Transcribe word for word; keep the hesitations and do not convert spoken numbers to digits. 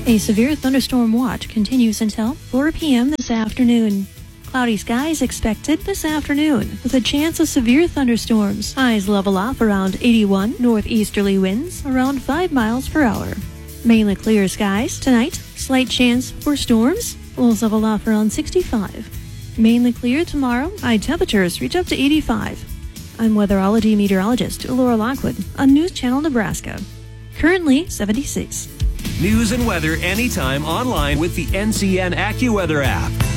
A severe thunderstorm watch continues until four p.m. this afternoon. Cloudy skies expected this afternoon, with a chance of severe thunderstorms. Highs level off around eighty-one, northeasterly winds around five miles per hour. Mainly clear skies tonight, slight chance for storms. Lows level off around sixty-five. Mainly clear tomorrow, high temperatures reach up to eighty-five. I'm weatherology meteorologist Laura Lockwood on News Channel Nebraska. Currently seventy-six. News and weather anytime online with the N C N AccuWeather app.